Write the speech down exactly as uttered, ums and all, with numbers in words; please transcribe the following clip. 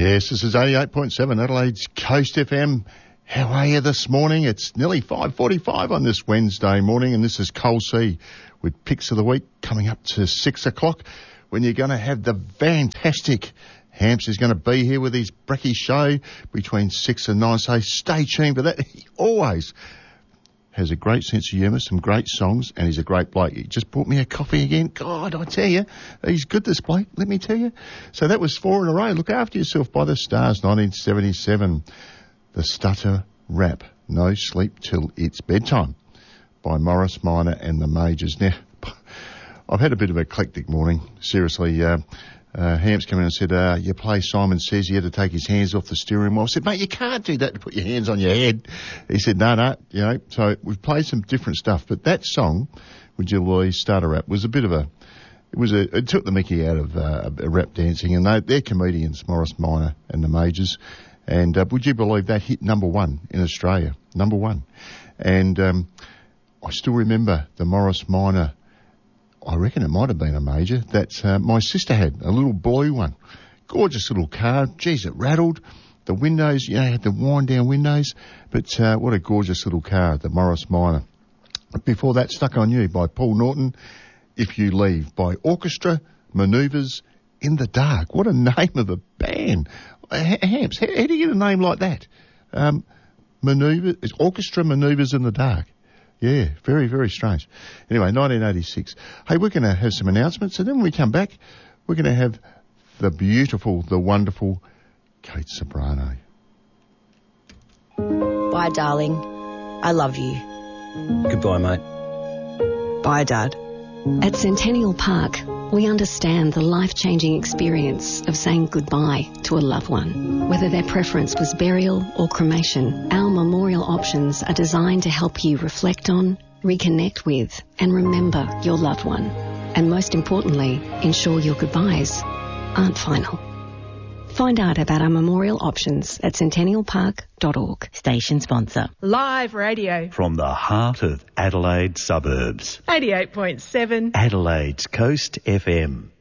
Yes, this is eighty-eight point seven Adelaide's Coast F M. How are you this morning? It's nearly five forty-five on this Wednesday morning, and this is Cole C with Picks of the Week coming up to six o'clock when you're going to have the fantastic Hamps is going to be here with his brekkie show between six and nine, so stay tuned for that. He always has a great sense of humour, some great songs, and he's a great bloke. He just bought me a coffee again. God, I tell you, he's good, this bloke, let me tell you. So that was four in a row. Look After Yourself by the Stars, nineteen seventy-seven. The Stutter Rap, No Sleep Till It's Bedtime by Morris Minor and the Majors. Now, I've had a bit of an eclectic morning. Seriously, uh, uh, Hamps came in and said, uh, you play Simon Says. He had to take his hands off the steering wheel. I said, mate, you can't do that to put your hands on your head. He said, no, no, you know. So we've played some different stuff. But that song, Would You Believe, Starter Rap, was a bit of a, it was a, it took the mickey out of uh, rap dancing. And they, they're comedians, Morris Minor and the Majors. And uh, would you believe that hit number one in Australia? Number one. And um, I still remember the Morris Minor, I reckon it might have been a Major, that uh, my sister had, a little blue one. Gorgeous little car. Geez, it rattled. The windows, you know, had the wind-down windows. But uh, what a gorgeous little car, the Morris Minor. Before that, Stuck On You by Paul Norton. If You Leave by Orchestra Manoeuvres in the Dark. What a name of a band. Hamps, how, how do you get a name like that? Um, Maneuver, it's Orchestra Manoeuvres in the Dark. Yeah, very, very strange. Anyway, nineteen eighty-six. Hey, we're going to have some announcements, and then when we come back, we're going to have the beautiful, the wonderful Kate Sobrano. Bye, darling. I love you. Goodbye, mate. Bye, Dad. At Centennial Park, we understand the life-changing experience of saying goodbye to a loved one. Whether their preference was burial or cremation, our memorial options are designed to help you reflect on, reconnect with, and remember your loved one. And most importantly, ensure your goodbyes aren't final. Find out about our memorial options at centennial park dot org. Station sponsor. Live radio. From the heart of Adelaide suburbs. eighty-eight point seven. Adelaide's Coast F M.